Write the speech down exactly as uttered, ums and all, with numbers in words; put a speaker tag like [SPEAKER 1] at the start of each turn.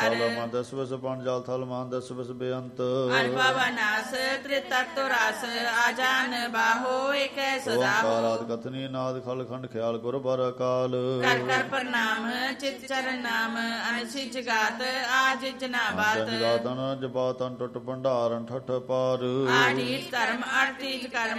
[SPEAKER 1] ਥਲ ਮਨ ਦਸ ਵਸ ਪਣ ਜਲ ਥਲ ਮਨ ਦਸ ਵਸ ਬੇਅੰਤ
[SPEAKER 2] ਅਨੁਭਵ ਨਾਸ ਤ੍ਰਿਤਤ ਰਸ ਆਜਾਨ ਬਾਹੋ ਏਕੈ ਸਦਾ
[SPEAKER 1] ਓੰਕਾਰ ਆਦਿ ਕਥਨੀ ਨਾਦ ਖਲ ਖੰਡ ਖਿਆਲ ਗੁਰ ਬਰ ਅਕਾਲ
[SPEAKER 2] ਕਰ ਕਰ ਪ੍ਰਣਾਮ ਚਿਤ ਚਰਨ ਨਾਮ ਅਨਸੀ ਜਗਾਤ ਆਜ ਜਨਾ ਬਾਤ
[SPEAKER 1] ਜਗਾਤਨ ਜਬਾਤਨ ਟੁੱਟ ਭੰਡਾਰਨ ਠਠ ਪਾਰ
[SPEAKER 2] ਆਠੀਤ ਕਰਮ ਅਠਤੀਤ ਕਰਮ